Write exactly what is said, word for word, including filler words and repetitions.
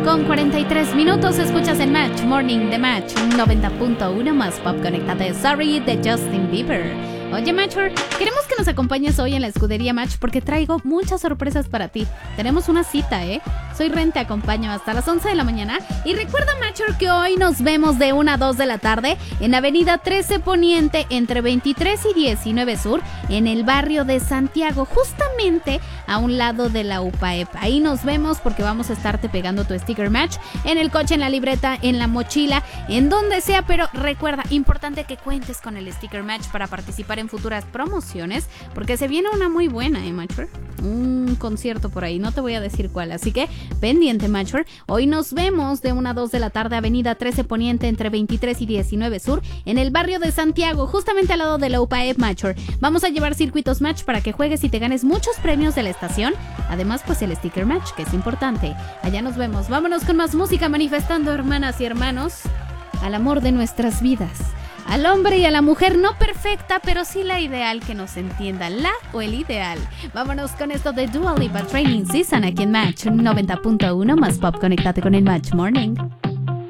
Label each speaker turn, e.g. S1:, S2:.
S1: con cuarenta y tres minutos. Escuchas el Match Morning de Match noventa punto uno más pop. Conéctate. Sorry de Justin Bieber. Oye, Matcher, queremos que nos acompañes hoy en la escudería Match porque traigo muchas sorpresas para ti. Tenemos una cita, ¿eh? Soy Ren, te acompaño hasta las once de la mañana. Y recuerda, Matcher, que hoy nos vemos de una a dos de la tarde en Avenida trece Poniente, entre veintitrés y diecinueve Sur, en el barrio de Santiago, justamente a un lado de la U P A E P. Ahí nos vemos porque vamos a estarte pegando tu sticker Match en el coche, en la libreta, en la mochila, en donde sea. Pero recuerda, importante que cuentes con el sticker Match para participar en futuras promociones, porque se viene una muy buena, ¿eh, Matcher? Un concierto por ahí, no te voy a decir cuál, así que pendiente, Matcher. Hoy nos vemos de una a dos de la tarde, Avenida trece Poniente, entre veintitrés y diecinueve Sur, en el barrio de Santiago, justamente al lado de la U P A E P, Matcher. Vamos a llevar circuitos Match para que juegues y te ganes muchos premios de la estación. Además, pues el sticker Match, que es importante. Allá nos vemos. Vámonos con más música, manifestando, hermanas y hermanos, al amor de nuestras vidas. Al hombre y a la mujer no perfecta, pero sí la ideal, que nos entienda, la o el ideal. Vámonos con esto de Dua Lipa, Training Season, aquí en Match noventa punto uno más pop. Conéctate con el Match Morning.